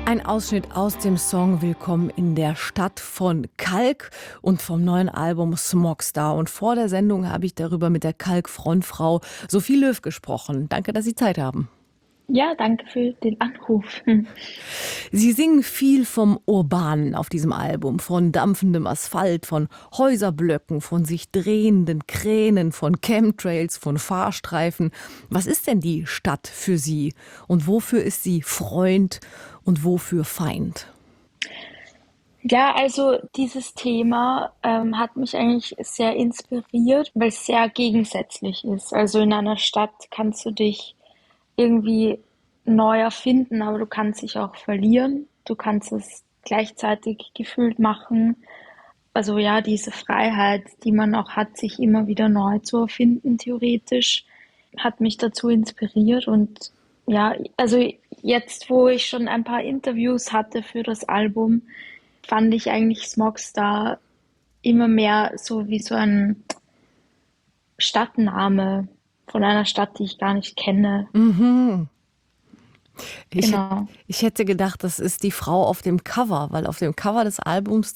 Ein Ausschnitt aus dem Song Willkommen in der Stadt von Kalk und vom neuen Album Smogstar. Und vor der Sendung habe ich darüber mit der Kalk-Frontfrau Sophie Löw gesprochen. Danke, dass Sie Zeit haben. Ja, danke für den Anruf. Sie singen viel vom Urbanen auf diesem Album, von dampfendem Asphalt, von Häuserblöcken, von sich drehenden Kränen, von Chemtrails, von Fahrstreifen. Was ist denn die Stadt für Sie? Und wofür ist sie Freund und wofür Feind? Ja, also dieses Thema hat mich eigentlich sehr inspiriert, weil es sehr gegensätzlich ist. Also in einer Stadt kannst du dich irgendwie neu erfinden, aber du kannst dich auch verlieren. Du kannst es gleichzeitig gefühlt machen. Also ja, diese Freiheit, die man auch hat, sich immer wieder neu zu erfinden, theoretisch, hat mich dazu inspiriert. Und ja, also jetzt, wo ich schon ein paar Interviews hatte für das Album, fand ich eigentlich Smogstar immer mehr so wie so ein Stadtname von einer Stadt, die ich gar nicht kenne. Mhm. Ich hätte, Genau. ich hätte gedacht, das ist die Frau auf dem Cover, weil auf dem Cover des Albums,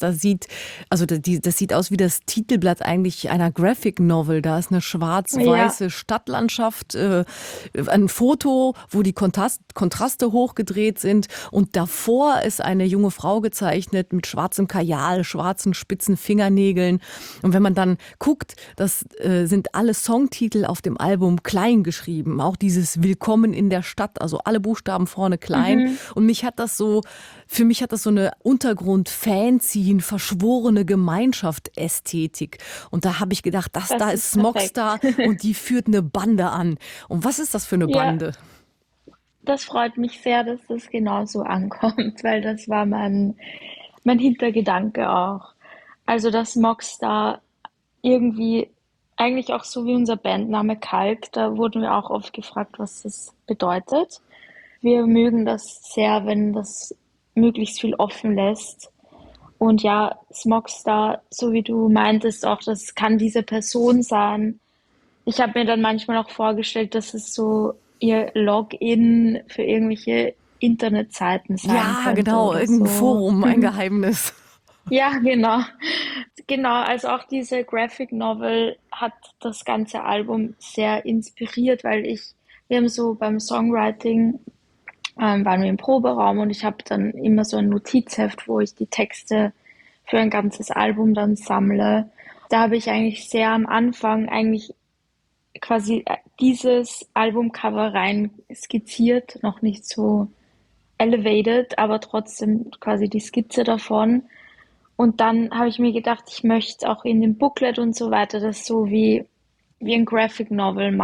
das sieht aus wie das Titelblatt eigentlich einer Graphic Novel. Da ist eine Ja, schwarz-weiße Stadtlandschaft, ein Foto, wo die Kontraste hochgedreht sind und davor ist eine junge Frau gezeichnet mit schwarzem Kajal, schwarzen spitzen Fingernägeln. Und wenn man dann guckt, das sind alle Songtitel auf dem Album klein geschrieben, auch dieses Willkommen in der Stadt, also alle Buchstaben vorne klein. mhm. Und für mich hat das so eine Untergrund-Fanzine, verschworene Gemeinschaft-Ästhetik. Und da habe ich gedacht, da Das ist ist perfekt. Smogstar und die führt eine Bande an. Und was ist das für eine Ja, Bande? das freut mich sehr, dass das genauso ankommt, weil das war mein Hintergedanke auch. Also, dass Mockstar irgendwie eigentlich auch so wie unser Bandname Kalk, da wurden wir auch oft gefragt, was das bedeutet. Wir mögen das sehr, wenn das möglichst viel offen lässt. Und ja, Smogstar, so wie du meintest, auch das kann diese Person sein. Ich habe mir dann manchmal auch vorgestellt, dass es so ihr Login für irgendwelche Internetseiten sein Ja, könnte genau, oder irgendein so. Forum, ein Geheimnis. Ja, genau. Genau, also auch diese Graphic Novel hat das ganze Album sehr inspiriert, wir haben so beim Songwriting, waren wir im Proberaum und ich habe dann immer so ein Notizheft, wo ich die Texte für ein ganzes Album dann sammle. Da habe ich eigentlich sehr am Anfang eigentlich quasi dieses Albumcover rein skizziert, noch nicht so elevated, aber trotzdem quasi die Skizze davon. Und dann habe ich mir gedacht, ich möchte auch in dem Booklet und so weiter das so wie ein Graphic Novel